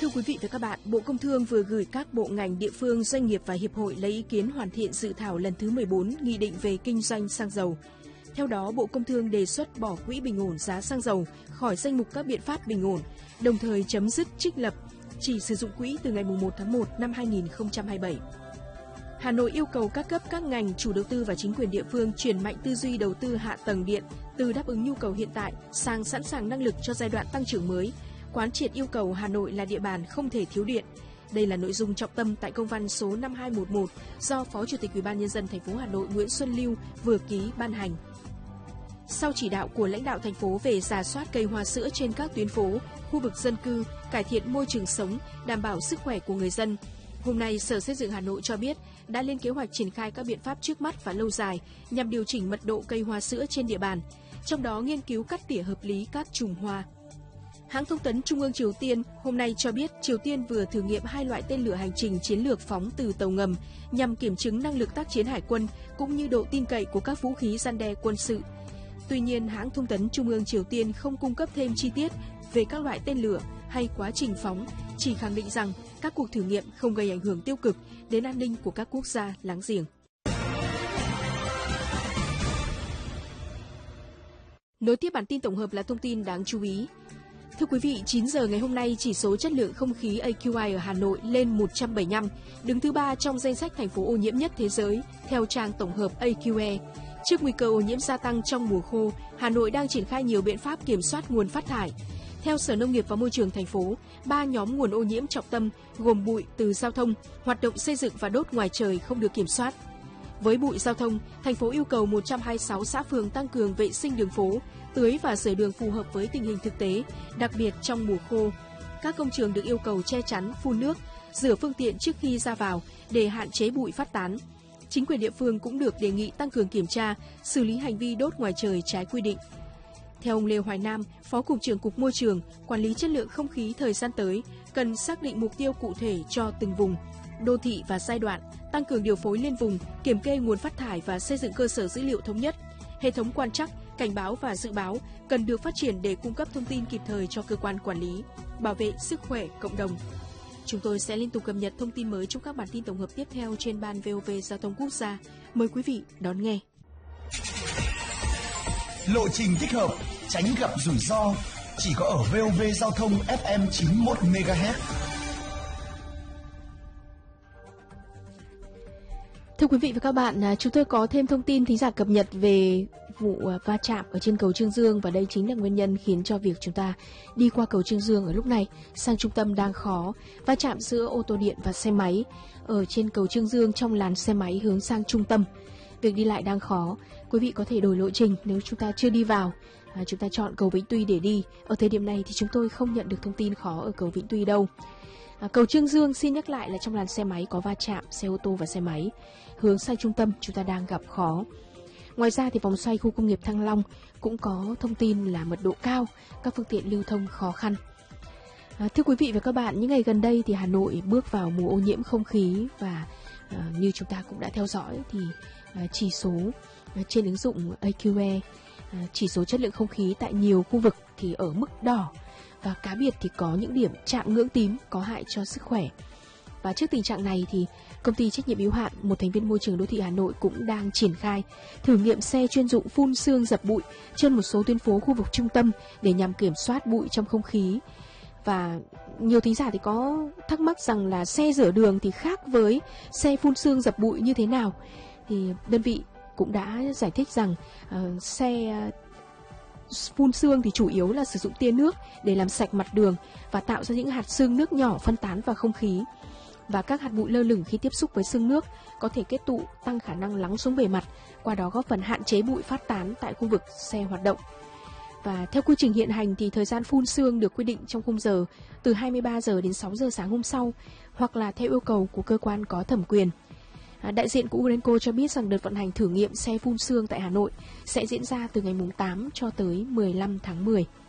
Thưa quý vị và các bạn, Bộ Công Thương vừa gửi các bộ ngành, địa phương, doanh nghiệp và hiệp hội lấy ý kiến hoàn thiện dự thảo lần thứ 14 Nghị định về kinh doanh xăng dầu. Theo đó, Bộ Công Thương đề xuất bỏ quỹ bình ổn giá xăng dầu khỏi danh mục các biện pháp bình ổn, đồng thời chấm dứt trích lập, chỉ sử dụng quỹ từ ngày 1 tháng 1 năm 2027. Hà Nội yêu cầu các cấp, các ngành, chủ đầu tư và chính quyền địa phương chuyển mạnh tư duy đầu tư hạ tầng điện từ đáp ứng nhu cầu hiện tại sang sẵn sàng năng lực cho giai đoạn tăng trưởng mới, quán triệt yêu cầu Hà Nội là địa bàn không thể thiếu điện. Đây là nội dung trọng tâm tại công văn số 5211 do Phó Chủ tịch Ủy ban Nhân dân thành phố Hà Nội Nguyễn Xuân Lưu vừa ký ban hành. Sau chỉ đạo của lãnh đạo thành phố về rà soát cây hoa sữa trên các tuyến phố, khu vực dân cư, cải thiện môi trường sống, đảm bảo sức khỏe của người dân, hôm nay Sở Xây dựng Hà Nội cho biết đã lên kế hoạch triển khai các biện pháp trước mắt và lâu dài nhằm điều chỉnh mật độ cây hoa sữa trên địa bàn, trong đó nghiên cứu cắt tỉa hợp lý các chùm hoa. Hãng thông tấn Trung ương Triều Tiên hôm nay cho biết Triều Tiên vừa thử nghiệm 2 loại tên lửa hành trình chiến lược phóng từ tàu ngầm nhằm kiểm chứng năng lực tác chiến hải quân cũng như độ tin cậy của các vũ khí răn đe quân sự. Tuy nhiên, hãng thông tấn Trung ương Triều Tiên không cung cấp thêm chi tiết về các loại tên lửa hay quá trình phóng, chỉ khẳng định rằng các cuộc thử nghiệm không gây ảnh hưởng tiêu cực đến an ninh của các quốc gia láng giềng. Nối tiếp bản tin tổng hợp là thông tin đáng chú ý. Thưa quý vị, 9 giờ ngày hôm nay, chỉ số chất lượng không khí AQI ở Hà Nội lên 175, đứng thứ 3 trong danh sách thành phố ô nhiễm nhất thế giới, theo trang tổng hợp AQE. Trước nguy cơ ô nhiễm gia tăng trong mùa khô, Hà Nội đang triển khai nhiều biện pháp kiểm soát nguồn phát thải. Theo Sở Nông nghiệp và Môi trường thành phố, 3 nhóm nguồn ô nhiễm trọng tâm gồm bụi từ giao thông, hoạt động xây dựng và đốt ngoài trời không được kiểm soát. Với bụi giao thông, thành phố yêu cầu 126 xã phường tăng cường vệ sinh đường phố, tưới và sửa đường phù hợp với tình hình thực tế, đặc biệt trong mùa khô. Các công trường được yêu cầu che chắn, phun nước, rửa phương tiện trước khi ra vào để hạn chế bụi phát tán. Chính quyền địa phương cũng được đề nghị tăng cường kiểm tra, xử lý hành vi đốt ngoài trời trái quy định. Theo ông Lê Hoài Nam, Phó Cục trưởng Cục Môi trường, Quản lý chất lượng không khí thời gian tới, cần xác định mục tiêu cụ thể cho từng vùng, đô thị và giai đoạn, tăng cường điều phối liên vùng, kiểm kê nguồn phát thải và xây dựng cơ sở dữ liệu thống nhất. Hệ thống quan trắc, cảnh báo và dự báo cần được phát triển để cung cấp thông tin kịp thời cho cơ quan quản lý, bảo vệ sức khỏe cộng đồng. Chúng tôi sẽ liên tục cập nhật thông tin mới trong các bản tin tổng hợp tiếp theo trên Ban VOV Giao thông Quốc gia. Mời quý vị đón nghe. Lộ trình thích hợp, tránh gặp rủi ro, chỉ có ở VOV Giao thông FM 91 MHz. Thưa quý vị và các bạn, chúng tôi có thêm thông tin thính giả cập nhật về vụ va chạm ở trên cầu Chương Dương, và đây chính là nguyên nhân khiến cho việc chúng ta đi qua cầu Chương Dương ở lúc này sang trung tâm đang khó. Va chạm giữa ô tô điện và xe máy ở trên cầu Chương Dương trong làn xe máy hướng sang trung tâm. Việc đi lại đang khó. Quý vị có thể đổi lộ trình nếu chúng ta chưa đi vào. Chúng ta chọn cầu Vĩnh Tuy để đi. Ở thời điểm này thì chúng tôi không nhận được thông tin khó ở cầu Vĩnh Tuy đâu. Cầu Chương Dương xin nhắc lại là trong làn xe máy có va chạm xe ô tô và xe máy. Hướng sang trung tâm chúng ta đang gặp khó. Ngoài ra thì vòng xoay khu công nghiệp Thăng Long cũng có thông tin là mật độ cao, các phương tiện lưu thông khó khăn. Thưa quý vị và các bạn, những ngày gần đây thì Hà Nội bước vào mùa ô nhiễm không khí, và như chúng ta cũng đã theo dõi thì chỉ số trên ứng dụng AQE, chỉ số chất lượng không khí tại nhiều khu vực thì ở mức đỏ, và cá biệt thì có những điểm chạm ngưỡng tím có hại cho sức khỏe. Và trước tình trạng này thì công ty trách nhiệm hữu hạn một thành viên môi trường đô thị Hà Nội cũng đang triển khai thử nghiệm xe chuyên dụng phun sương dập bụi trên một số tuyến phố khu vực trung tâm để nhằm kiểm soát bụi trong không khí. Và nhiều thính giả thì có thắc mắc rằng là xe rửa đường thì khác với xe phun sương dập bụi như thế nào. Thì đơn vị cũng đã giải thích rằng xe phun sương thì chủ yếu là sử dụng tia nước để làm sạch mặt đường và tạo ra những hạt sương nước nhỏ phân tán vào không khí. Và các hạt bụi lơ lửng khi tiếp xúc với sương nước có thể kết tụ, tăng khả năng lắng xuống bề mặt, qua đó góp phần hạn chế bụi phát tán tại khu vực xe hoạt động. Và theo quy trình hiện hành thì thời gian phun sương được quy định trong khung giờ từ 23 giờ đến 6 giờ sáng hôm sau, hoặc là theo yêu cầu của cơ quan có thẩm quyền. Đại diện của Urenco cho biết rằng đợt vận hành thử nghiệm xe phun sương tại Hà Nội sẽ diễn ra từ ngày 8 cho tới 15 tháng 10.